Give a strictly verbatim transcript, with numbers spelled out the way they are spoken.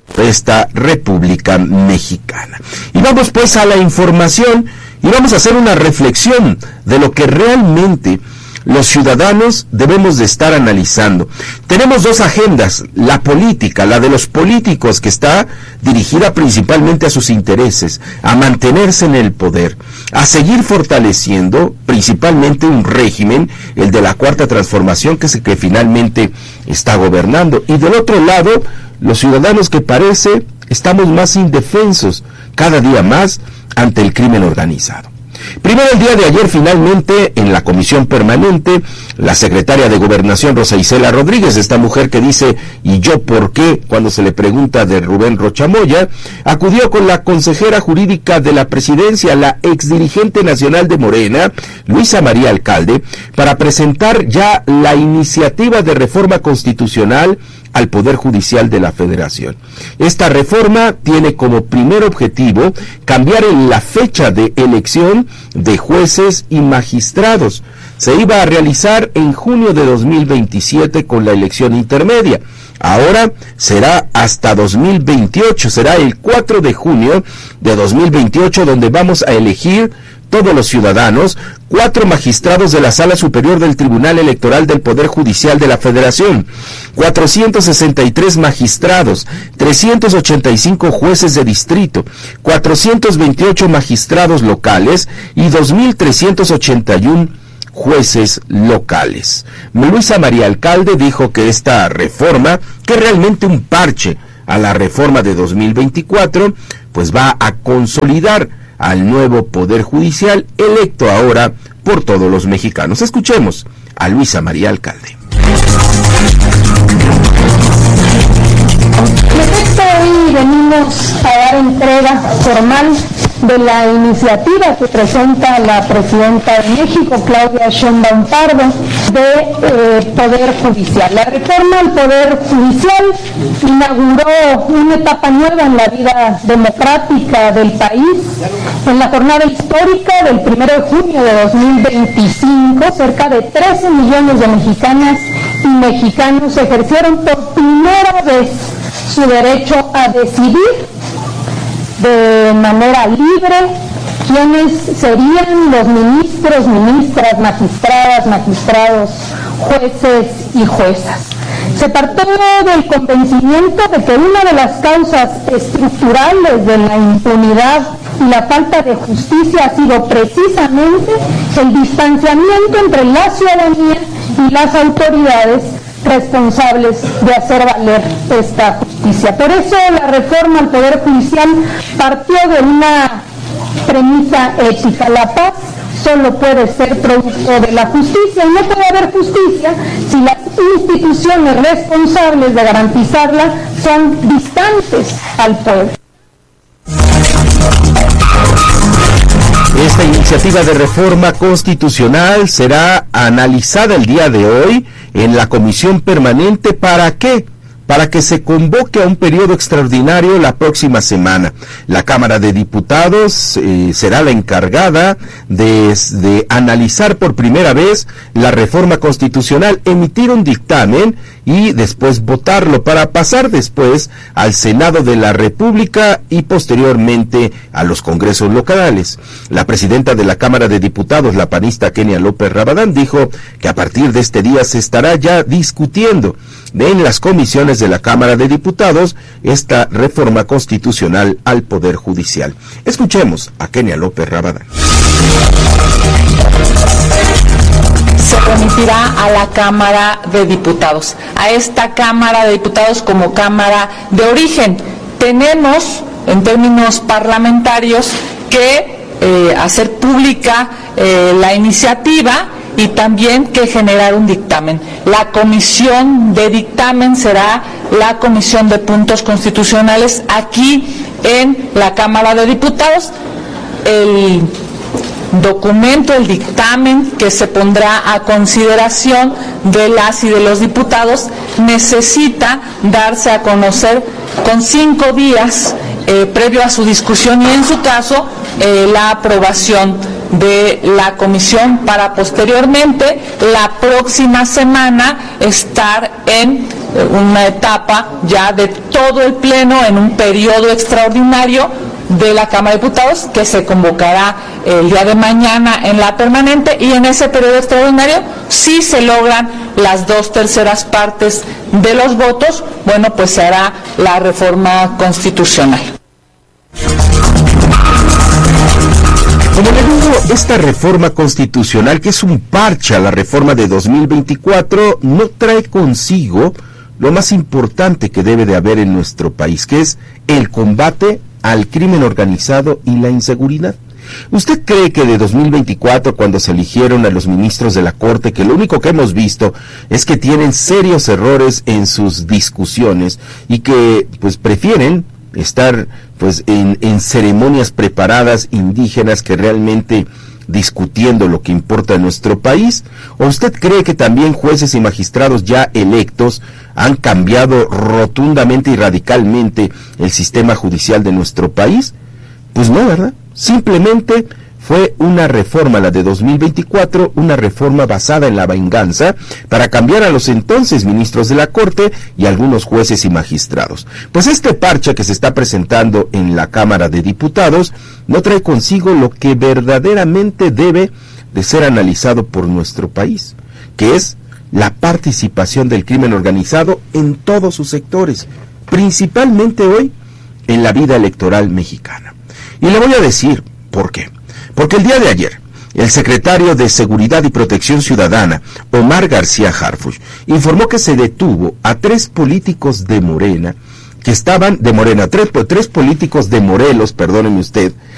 esta República Mexicana. Y vamos pues a la información y vamos a hacer una reflexión de lo que realmente los ciudadanos debemos de estar analizando. Tenemos dos agendas, la política, la de los políticos, que está dirigida principalmente a sus intereses, a mantenerse en el poder, a seguir fortaleciendo principalmente un régimen, el de la Cuarta Transformación, que es el que finalmente está gobernando. Y del otro lado, los ciudadanos que parece estamos más indefensos cada día más ante el crimen organizado. Primero, el día de ayer, finalmente, en la comisión permanente, la secretaria de Gobernación, Rosa Isela Rodríguez, esta mujer que dice, ¿y yo por qué?, cuando se le pregunta de Rubén Rocha Moya, acudió con la consejera jurídica de la presidencia, la exdirigente nacional de Morena, Luisa María Alcalde, para presentar ya la iniciativa de reforma constitucional al Poder Judicial de la Federación. Esta reforma tiene como primer objetivo cambiar la fecha de elección de jueces y magistrados. Se iba a realizar en junio de dos mil veintisiete con la elección intermedia. Ahora será hasta dos mil veintiocho, será el cuatro de junio de dos mil veintiocho donde vamos a elegir todos los ciudadanos, cuatro magistrados de la Sala Superior del Tribunal Electoral del Poder Judicial de la Federación, cuatrocientos sesenta y tres magistrados, trescientos ochenta y cinco jueces de distrito, cuatrocientos veintiocho magistrados locales y dos mil trescientos ochenta y uno jueces locales. Luisa María Alcalde dijo que esta reforma, que es realmente un parche a la reforma de dos mil veinticuatro, pues va a consolidar al nuevo Poder Judicial, electo ahora por todos los mexicanos. Escuchemos a Luisa María Alcalde. En efecto, hoy venimos a dar entrega formal de la iniciativa que presenta la presidenta de México, Claudia Sheinbaum Pardo, de eh, Poder Judicial. La reforma al Poder Judicial inauguró una etapa nueva en la vida democrática del país. En la jornada histórica del primero de junio de dos mil veinticinco, cerca de trece millones de mexicanas y mexicanos ejercieron por primera vez su derecho a decidir de manera libre quiénes serían los ministros, ministras, magistradas, magistrados, jueces y juezas. Se partió del convencimiento de que una de las causas estructurales de la impunidad y la falta de justicia ha sido precisamente el distanciamiento entre la ciudadanía y las autoridades responsables de hacer valer esta justicia. Por eso la reforma al Poder Judicial partió de una premisa ética: la paz solo puede ser producto de la justicia, y no puede haber justicia si las instituciones responsables de garantizarla son distantes al pueblo. Esta iniciativa de reforma constitucional será analizada el día de hoy en la comisión permanente. ¿Para qué? Para que se convoque a un periodo extraordinario la próxima semana. La Cámara de Diputados eh, será la encargada de, de analizar por primera vez la reforma constitucional, emitir un dictamen y después votarlo, para pasar después al Senado de la República y posteriormente a los congresos locales. La presidenta de la Cámara de Diputados, la panista Kenia López Rabadán, dijo que a partir de este día se estará ya discutiendo en las comisiones de la Cámara de Diputados esta reforma constitucional al Poder Judicial. Escuchemos a Kenia López Rabadán. Se remitirá a la Cámara de Diputados, a esta Cámara de Diputados como Cámara de origen. Tenemos, en términos parlamentarios, que eh, hacer pública eh, la iniciativa y también que generar un dictamen. La comisión de dictamen será la Comisión de Puntos Constitucionales aquí en la Cámara de Diputados. El documento, el dictamen que se pondrá a consideración de las y de los diputados necesita darse a conocer con cinco días eh, previo a su discusión y, en su caso, eh, la aprobación de la comisión para posteriormente la próxima semana estar en una etapa ya de todo el pleno en un periodo extraordinario de la Cámara de Diputados que se convocará el día de mañana en la permanente, y en ese periodo extraordinario si se logran las dos terceras partes de los votos, bueno, pues se hará la reforma constitucional. Como le digo, esta reforma constitucional, que es un parche a la reforma de dos mil veinticuatro, no trae consigo lo más importante que debe de haber en nuestro país, que es el combate al crimen organizado y la inseguridad. ¿Usted cree que de dos mil veinticuatro, cuando se eligieron a los ministros de la Corte, que lo único que hemos visto es que tienen serios errores en sus discusiones y que pues prefieren estar pues en, en ceremonias preparadas indígenas que realmente discutiendo lo que importa en nuestro país? ¿O usted cree que también jueces y magistrados ya electos han cambiado rotundamente y radicalmente el sistema judicial de nuestro país? Pues no, ¿verdad? Simplemente fue una reforma, la de dos mil veinticuatro, una reforma basada en la venganza para cambiar a los entonces ministros de la Corte y algunos jueces y magistrados. Pues este parche que se está presentando en la Cámara de Diputados no trae consigo lo que verdaderamente debe de ser analizado por nuestro país, que es la participación del crimen organizado en todos sus sectores, principalmente hoy en la vida electoral mexicana. Y le voy a decir por qué. Porque el día de ayer, el secretario de Seguridad y Protección Ciudadana, Omar García Harfuch, informó que se detuvo a tres políticos de Morena, que estaban, de Morena, tres, tres políticos de Morelos, perdóneme usted,